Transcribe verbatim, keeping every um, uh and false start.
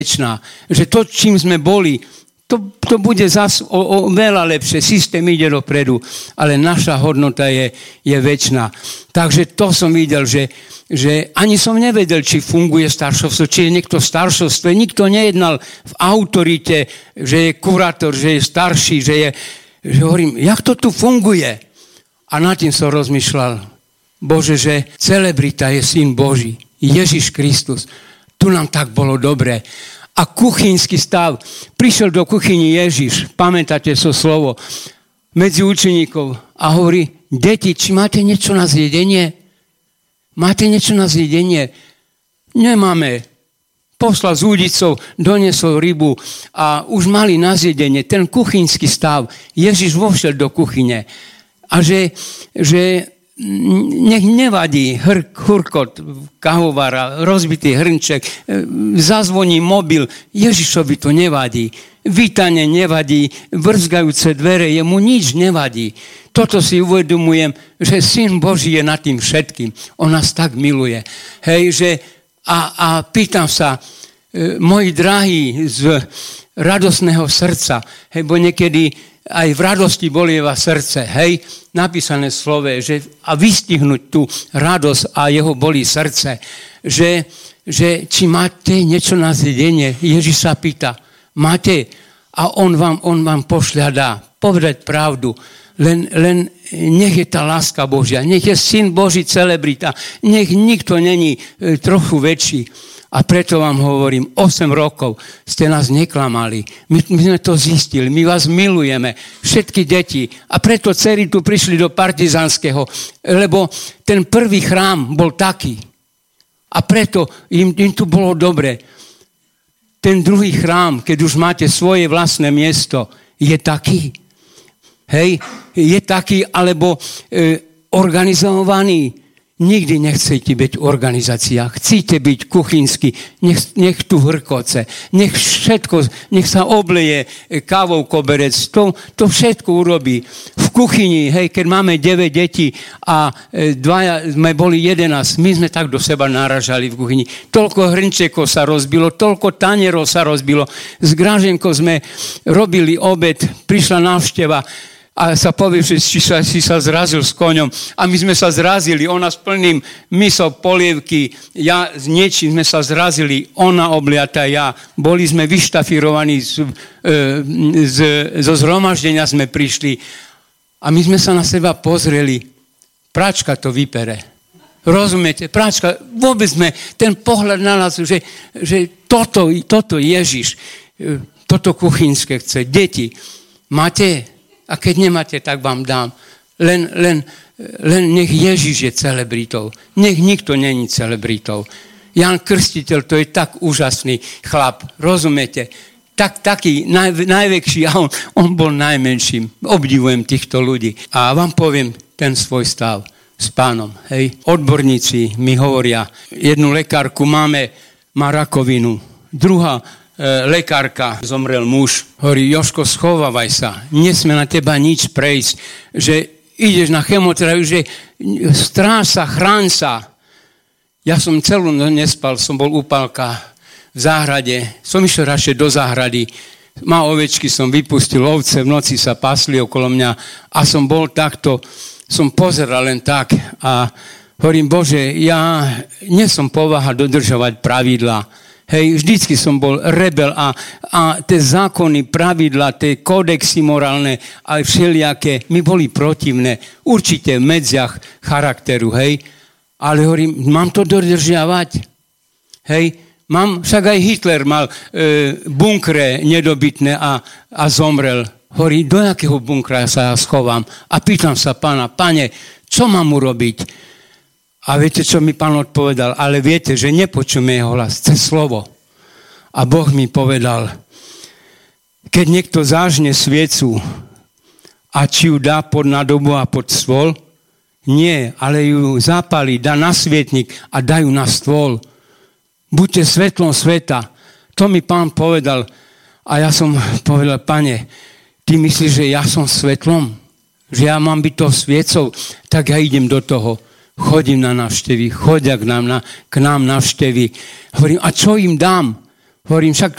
večná. Že to, čím sme boli, to, to bude zas o, o veľa lepšie. Systém ide dopredu, ale naša hodnota je, je večná. Takže to som videl, že, že ani som nevedel, či funguje staršovstvo, či je niekto v staršovstve. Nikto nejednal v autorite, že je kurátor, že je starší, že je... Že hovorím, jak to tu funguje? A nad tým som rozmýšľal, Bože, že celebrita je Syn Boží, Ježiš Kristus. Tu nám tak bolo dobre. A kuchynský stav. Prišiel do kuchyni Ježiš, pamätáte so slovo, medzi učeníkov a hovorí, deti, či máte niečo na zjedenie? Máte niečo na zjedenie? Nemáme. Poslal s údicou, doniesol rybu a už mali na zjedenie. Ten kuchynský stav. Ježiš vošiel do kuchyne. A že... že nech nevadí hr, hurkot kahovára, rozbitý hrnček, zazvoní mobil, Ježišovi to nevadí. Vítanie nevadí, vrzgajúce dvere, jemu nič nevadí. Toto si uvedomujem, že Syn Boží je nad tým všetkým. On nás tak miluje. Hej, že a, a pýtam sa, e, moji drahí z radosného srdca, hej, bo niekedy aj v radosti bolieva srdce, hej, napísané slove, že a vystihnúť tú radosť a jeho bolí srdce, že, že či máte niečo na zjedenie, Ježiš sa pýta, máte a on vám, on vám pošľa dá povedať pravdu, len, len nech je tá láska Božia, nech je Syn Boží celebrita, nech nikto není e, trochu väčší. A preto vám hovorím, osem rokov ste nás neklamali. My, my sme to zistili, my vás milujeme, všetky deti. A preto dcery tu prišli do Partizanského, lebo ten prvý chrám bol taký. A preto im, im tu bolo dobre. Ten druhý chrám, keď už máte svoje vlastné miesto, je taký. Hej, je taký, alebo e, organizovaný. Nikdy nechcete byť organizácia. Chcete byť kuchynsky. Nech, nech tu hrkoce. Nech všetko, nech sa obleje kávou koberec. To, to všetko urobí. V kuchyni, hej, keď máme deväť detí a dvaja sme boli jedenásť, my sme tak do seba naražali v kuchyni. Toľko hrnčekov sa rozbilo, toľko tanierov sa rozbilo. S Graženkou sme robili obed, prišla návšteva, a sa povie, že si sa, si sa zrazil s koňom. A my sme sa zrazili. Ona s plným mysou polievky. Ja s niečím sme sa zrazili. Ona obliata, ja. Boli sme vyštafirovaní. Z, z, zo zhromaždenia sme prišli. A my sme sa na seba pozreli. Pračka to vypere. Rozumiete? Pračka. Vôbec sme ten pohľad na nás, že, že toto, toto Ježiš, toto kuchynské chce. Deti, máte... A keď nemáte, tak vám dám. Len, len, len nech Ježiš je celebritou. Nech nikto není celebritou. Ján Krstiteľ, to je tak úžasný chlap. Rozumiete? Tak, taký naj, najväčší a on, on bol najmenším. Obdivujem týchto ľudí. A vám poviem ten svoj stav s pánom. Hej. Odborníci mi hovoria, jednu lekárku máme, má rakovinu. Druhá lekárka, zomrel muž, hovorí, Jožko, schovávaj sa, nesmie na teba nič prejsť, že ideš na chemoterapiu, že stráž sa, chráň sa. Ja som celú noc nespal, som bol upálka v záhrade, som išiel radšej do záhrady, má ovečky, som vypustil ovce, v noci sa pasli okolo mňa a som bol takto, som pozeral len tak a hovorím, Bože, ja nie som povaha dodržovať pravidlá. Hej, vždycky som bol rebel a, a tie zákony, pravidla, tie kódexy morálne, aj všelijaké, mi boli protivné. Určite v medziach charakteru, hej. Ale hovorím, mám to dodržiavať? Hej, mám, však aj Hitler mal e, bunkre nedobytné a, a zomrel. Hovorí, do jakého bunkra sa ja schovám? A pýtam sa pána, pane, čo mám urobiť? A viete, čo mi pán odpovedal? Ale viete, že nepočujeme jeho hlas, cez slovo. A Boh mi povedal, keď niekto zážne sviecu a či ju dá pod nádobu a pod stôl, nie, ale ju zapálí, dá na svietnik a dá ju na stôl. Buďte svetlom sveta. To mi pán povedal. A ja som povedal, pane, ty myslíš, že ja som svetlom? Že ja mám byť tou sviecou? Tak ja idem do toho. Chodím na návštevy, chodia k nám, na, k nám návštevy. Hovorím, a čo im dám? Hovorím, však